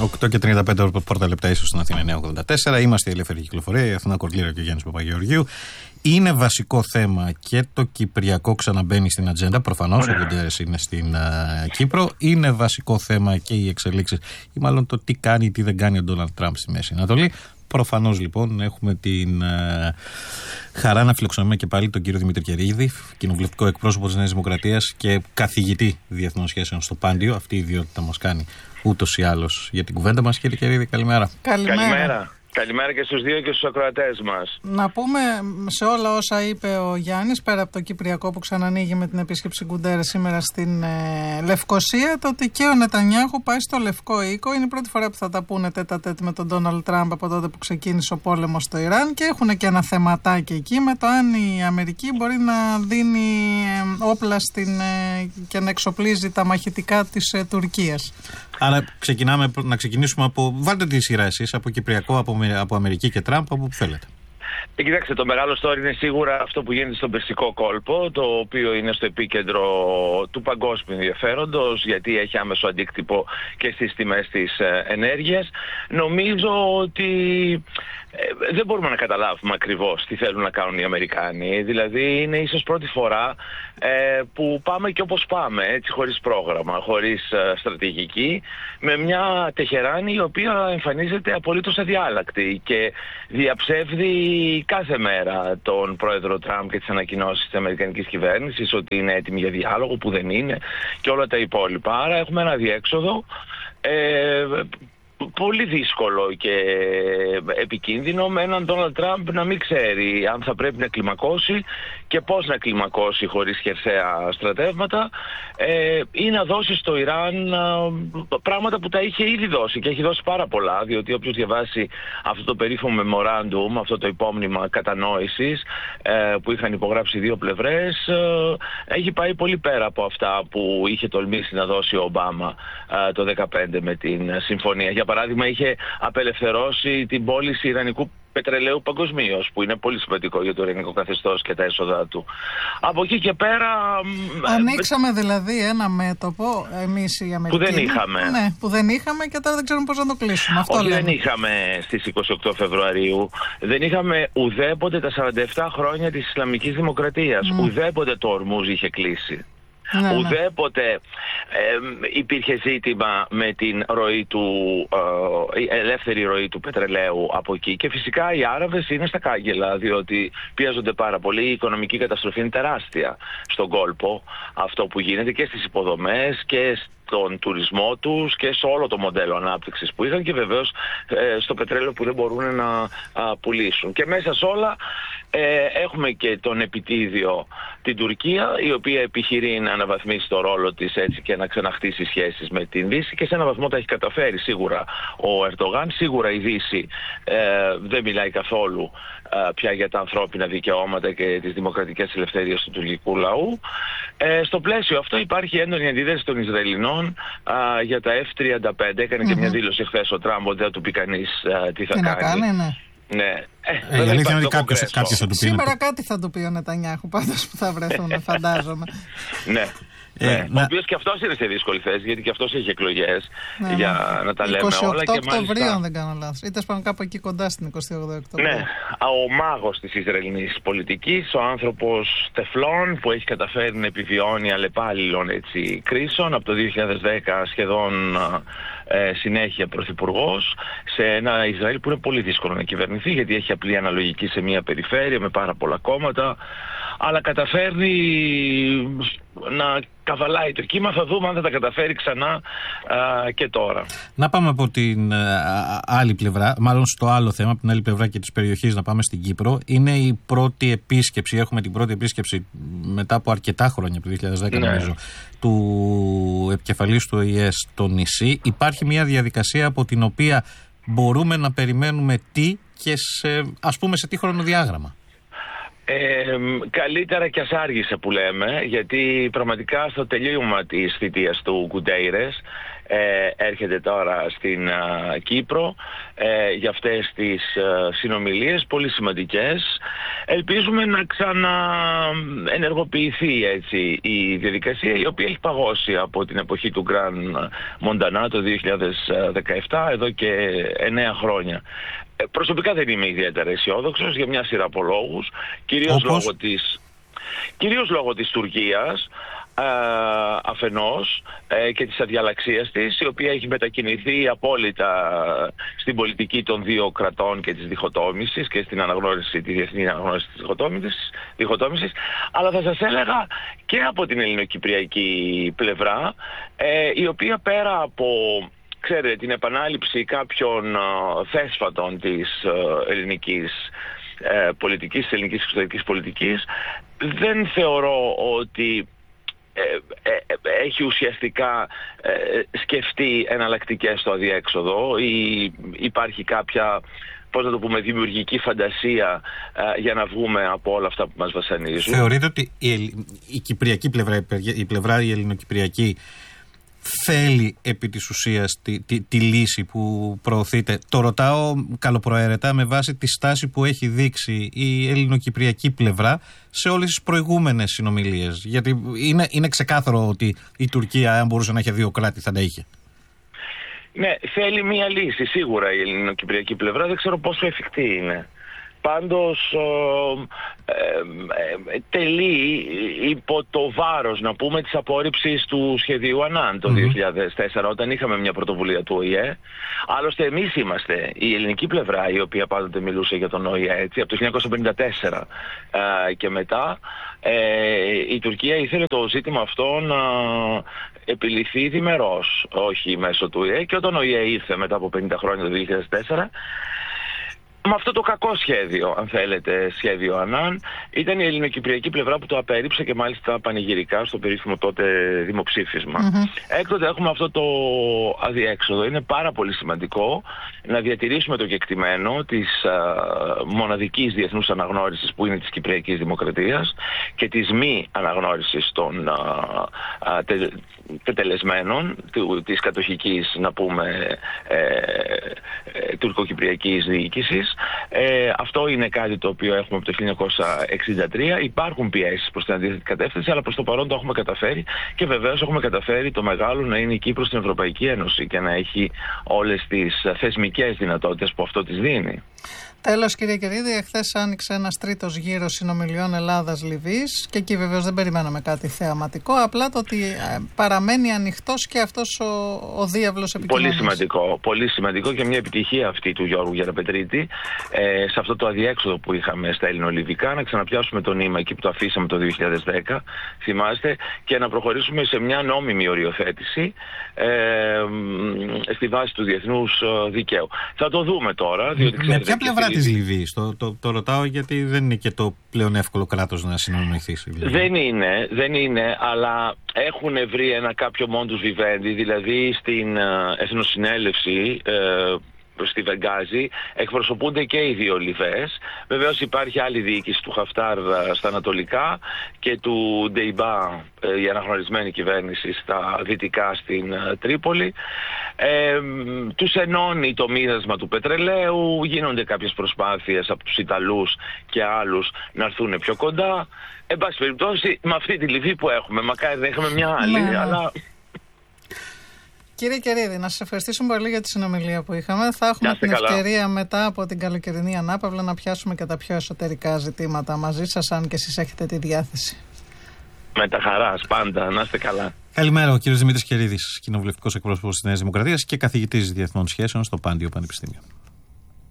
8:35 πρώτα λεπτά, ίσως στην Αθήνα 9:84. Είμαστε η Ελεύθερη Κυκλοφορία, η Αθηνά Κορλήρα και ο Γιάννης Παπαγεωργίου. Είναι βασικό θέμα και το Κυπριακό ξαναμπαίνει στην ατζέντα. Προφανώς ο Γκουντέρες είναι στην Κύπρο. Είναι βασικό θέμα και οι εξελίξεις, ή μάλλον το τι κάνει ή τι δεν κάνει ο Ντόναλντ Τραμπ στη Μέση Ανατολή. Προφανώς λοιπόν έχουμε την χαρά να φιλοξενούμε και πάλι τον κύριο Δημήτρη Κερίδη, κοινοβουλευτικό εκπρόσωπο της Νέας Δημοκρατίας και καθηγητή διεθνών σχέσεων στο Πάντιο. Αυτή η ιδιότητα μας κάνει ούτως ή άλλως για την κουβέντα μας. Κύριε Κερίδη, καλημέρα. Καλημέρα. Καλημέρα και στους δύο και στους ακροατές μας. Να πούμε σε όλα όσα είπε ο Γιάννης, πέρα από το Κυπριακό που ξανανοίγει με την επίσκεψη Γκουντέρες σήμερα στην Λευκοσία, το ότι και ο Νετανιάχου πάει στο Λευκό Οίκο. Είναι η πρώτη φορά που θα τα πούνε τέτα-τέτ με τον Ντόναλντ Τραμπ από τότε που ξεκίνησε ο πόλεμος στο Ιράν, και έχουν και ένα θεματάκι εκεί με το αν η Αμερική μπορεί να δίνει όπλα και να εξοπλίζει τα μαχητικά της Τουρκίας. Άρα να ξεκινήσουμε από. Βάλτε τη σειρά εσείς, από Κυπριακό, από Αμερική και Τραμπ, από που θέλετε. Κοιτάξτε, το μεγάλο story είναι σίγουρα αυτό που γίνεται στον Περσικό κόλπο, το οποίο είναι στο επίκεντρο του παγκόσμιου ενδιαφέροντος, γιατί έχει άμεσο αντίκτυπο και στις τιμές της ενέργειας. Νομίζω ότι δεν μπορούμε να καταλάβουμε ακριβώς τι θέλουν να κάνουν οι Αμερικάνοι. Δηλαδή είναι ίσως πρώτη φορά που πάμε και όπως πάμε, έτσι, χωρίς πρόγραμμα, χωρίς στρατηγική, με μια Τεχεράνη η οποία εμφανίζεται απολύτως αδιάλακτη και διαψεύδει κάθε μέρα τον πρόεδρο Τραμπ και τις ανακοινώσεις της αμερικανικής κυβέρνησης ότι είναι έτοιμη για διάλογο, που δεν είναι, και όλα τα υπόλοιπα. Άρα έχουμε ένα διέξοδο πολύ δύσκολο και επικίνδυνο, με έναν Ντόναλντ Τραμπ να μην ξέρει αν θα πρέπει να κλιμακώσει και πώς να κλιμακώσει χωρίς χερσαία στρατεύματα, ή να δώσει στο Ιράν πράγματα που τα είχε ήδη δώσει, και έχει δώσει πάρα πολλά, διότι όποιος διαβάσει αυτό το περίφημο memorandum, αυτό το υπόμνημα κατανόησης που είχαν υπογράψει δύο πλευρές, έχει πάει πολύ πέρα από αυτά που είχε τολμήσει να δώσει ο Ομπάμα το 2015 με την συμφωνία. Για παράδειγμα, είχε απελευθερώσει την πώληση ιρανικού πετρελαίου παγκοσμίως, που είναι πολύ σημαντικό για το ιρανικό καθεστώς και τα έσοδα του. Από εκεί και πέρα. Ανοίξαμε δηλαδή ένα μέτωπο, εμείς οι Αμερικανοί. Που δεν είχαμε. Ναι, που δεν είχαμε και τώρα δεν ξέρουμε πώς να το κλείσουμε. Αυτό όχι, λέμε. δεν είχαμε στις 28 Φεβρουαρίου. Δεν είχαμε ουδέποτε τα 47 χρόνια της Ισλαμικής Δημοκρατίας. Ουδέποτε το Ορμούζ είχε κλείσει. Ναι, ουδέποτε υπήρχε ζήτημα με την ροή ελεύθερη ροή του πετρελαίου από εκεί, και φυσικά οι Άραβες είναι στα κάγκελα, διότι πιέζονται πάρα πολύ. Η οικονομική καταστροφή είναι τεράστια στον κόλπο, αυτό που γίνεται και στις υποδομές και στον τουρισμό τους και σε όλο το μοντέλο ανάπτυξης που είχαν, και βεβαίως στο πετρέλαιο που δεν μπορούν να πουλήσουν. Και μέσα σε όλα έχουμε και τον επιτίδιο την Τουρκία, η οποία επιχειρεί να αναβαθμίσει το ρόλο της, έτσι, και να ξαναχτίσει σχέσεις με την Δύση, και σε έναν βαθμό τα έχει καταφέρει σίγουρα ο Ερντογάν. Σίγουρα η Δύση δεν μιλάει καθόλου πια για τα ανθρώπινα δικαιώματα και τις δημοκρατικές ελευθερίες του τουρκικού λαού. Στο πλαίσιο αυτό υπάρχει έντονη αντίδραση των Ισραηλινών για τα F-35. Έκανε και μια δήλωση χθες ο Τραμπ ότι δεν του πει κανείς τι θα κάνει. Ναι. Η αλήθεια είναι ότι κάποιος θα του πει. Σήμερα κάτι θα του πει ο Νετανιάχου, πάντως, που θα βρεθούν, φαντάζομαι. Ναι. Ο οποίος και αυτός είναι σε δύσκολη θέση, γιατί και αυτός έχει εκλογές, για να τα λέμε όλα. 28 Οκτωβρίου, αν δεν κάνω λάθος. Είτε πάνω κάπου εκεί κοντά στην 28 Οκτωβρίου. Ναι. Ο μάγος της Ισραηλινής πολιτικής, ο άνθρωπος τεφλών που έχει καταφέρει να επιβιώνει αλλεπάλληλων κρίσεων από το 2010 σχεδόν συνέχεια πρωθυπουργός, σε ένα Ισραήλ που είναι πολύ δύσκολο να κυβερνηθεί, γιατί έχει απλή αναλογική σε μια περιφέρεια με πάρα πολλά κόμματα, αλλά καταφέρνει να καβαλάει το κύμα. Θα δούμε αν θα τα καταφέρει ξανά και τώρα. Να πάμε από την άλλη πλευρά, μάλλον στο άλλο θέμα, από την άλλη πλευρά και της περιοχής, να πάμε στην Κύπρο. Είναι η πρώτη επίσκεψη, έχουμε την πρώτη επίσκεψη μετά από αρκετά χρόνια, από το 2010 νομίζω, του επικεφαλής του ΟΗΕ στο νησί. Υπάρχει μια διαδικασία από την οποία μπορούμε να περιμένουμε τι και ας πούμε σε τι χρονοδιάγραμμα. Καλύτερα κι ας άργησε, που λέμε, γιατί πραγματικά στο τελείωμα της θητείας του Γκουντέιρες έρχεται τώρα στην Κύπρο για αυτές τις συνομιλίες πολύ σημαντικές. Ελπίζουμε να ξαναενεργοποιηθεί έτσι η διαδικασία, η οποία έχει παγώσει από την εποχή του Γκραν Μοντανά το 2017, εδώ και 9 χρόνια. Προσωπικά δεν είμαι ιδιαίτερα αισιόδοξος για μια σειρά από λόγους, κυρίως λόγω της Τουρκίας αφενός και της αδιαλαξίας της, η οποία έχει μετακινηθεί απόλυτα στην πολιτική των δύο κρατών και της διχοτόμησης και στην αναγνώριση, τη διεθνή αναγνώριση της διχοτόμησης, αλλά θα σας έλεγα και από την ελληνοκυπριακή πλευρά, η οποία πέρα από, ξέρετε, την επανάληψη κάποιων θέσφατων της ελληνικής πολιτικής, της ελληνικής εξωτερικής πολιτικής, δεν θεωρώ ότι έχει ουσιαστικά σκεφτεί εναλλακτικές στο αδιέξοδο ή υπάρχει κάποια, πώς να το πούμε, δημιουργική φαντασία για να βγούμε από όλα αυτά που μας βασανίζουν. Θεωρείτε ότι η κυπριακή πλευρά, η ελληνοκυπριακή, θέλει επί της ουσίας τη λύση που προωθείται? Το ρωτάω καλοπροαίρετα με βάση τη στάση που έχει δείξει η ελληνοκυπριακή πλευρά σε όλες τις προηγούμενες συνομιλίες. Γιατί είναι ξεκάθαρο ότι η Τουρκία, αν μπορούσε να έχει δύο κράτη, θα τα είχε. Ναι, θέλει μία λύση σίγουρα η ελληνοκυπριακή πλευρά, δεν ξέρω πόσο εφικτή είναι. Πάντως τελεί υπό το βάρος, να πούμε, της απόρριψης του σχεδίου Ανάν το 2004, όταν είχαμε μια πρωτοβουλία του ΟΗΕ. Άλλωστε εμείς είμαστε η ελληνική πλευρά, η οποία πάντοτε μιλούσε για τον ΟΗΕ, έτσι, από το 1954 και μετά. Η Τουρκία ήθελε το ζήτημα αυτό να επιληθεί διμερώς, όχι μέσω του ΟΗΕ, και όταν ο ΟΗΕ ήρθε μετά από 50 χρόνια το 2004, με αυτό το κακό σχέδιο, αν θέλετε, σχέδιο Ανάν, ήταν η ελληνοκυπριακή πλευρά που το απέρριψε και μάλιστα πανηγυρικά στο περίφημο τότε δημοψήφισμα. Έκτοτε έχουμε αυτό το αδιέξοδο. Είναι πάρα πολύ σημαντικό να διατηρήσουμε το κεκτημένο της μοναδικής διεθνούς αναγνώρισης που είναι της Κυπριακής Δημοκρατίας και της μη αναγνώρισης των τετελεσμένων της κατοχικής, να πούμε, τουρκοκυπριακής διοίκησης. Αυτό είναι κάτι το οποίο έχουμε από το 1963. Υπάρχουν πιέσεις προς την αντίθετη κατεύθυνση, αλλά προς το παρόν το έχουμε καταφέρει και βεβαίως έχουμε καταφέρει το μεγάλο να είναι η Κύπρος στην Ευρωπαϊκή Ένωση και να έχει όλες τις θεσμικές δυνατότητες που αυτό της δίνει. Τέλος, κύριε Κερίδη, εχθές άνοιξε ένας τρίτος γύρος συνομιλιών Ελλάδας-Λιβύης και εκεί βεβαίως δεν περιμέναμε κάτι θεαματικό, απλά το ότι παραμένει ανοιχτός και αυτός ο διάβλος επικοινωνίας. Πολύ σημαντικό και μια επιτυχία αυτή του Γιώργου Γεραπετρίτη σε αυτό το αδιέξοδο που είχαμε στα ελληνολιβικά, να ξαναπιάσουμε το νήμα εκεί που το αφήσαμε το 2010, θυμάστε, και να προχωρήσουμε σε μια νόμιμη οριοθέτηση στη βάση του διεθνούς δικαίου. Θα το δούμε τώρα, διότι ξέρετε. Με ποια πλευρά της Λιβύης? Το ρωτάω γιατί δεν είναι και το πλέον εύκολο κράτος να συνομιληθεί. Δεν είναι, αλλά έχουν βρει ένα κάποιο modus vivendi, δηλαδή στην Εθνοσυνέλευση στη Βενγκάζη εκπροσωπούνται και οι δύο Λιβές. Βεβαίως υπάρχει άλλη διοίκηση του Χαφτάρ στα ανατολικά και του Ντεϊμπά, η αναγνωρισμένη κυβέρνηση, στα δυτικά στην Τρίπολη. Τους ενώνει το μοίρασμα του πετρελαίου, γίνονται κάποιες προσπάθειες από τους Ιταλούς και άλλους να έρθουν πιο κοντά. Εν πάση περιπτώσει, με αυτή τη Λιβύη που έχουμε, μακάρι δεν είχαμε μια άλλη, αλλά... Κύριε Κερίδη, να σας ευχαριστήσουμε πολύ για τη συνομιλία που είχαμε. Θα έχουμε την ευκαιρία μετά από την καλοκαιρινή ανάπαυλα να πιάσουμε και τα πιο εσωτερικά ζητήματα μαζί σας, αν και εσείς έχετε τη διάθεση. Με τα χαράς, πάντα. Να είστε καλά. Καλημέρα, ο κύριος Δημήτρης Κερίδης, κοινοβουλευτικός εκπρόσωπος της Νέας Δημοκρατίας και καθηγητής διεθνών σχέσεων στο Πάντιο Πανεπιστήμιο.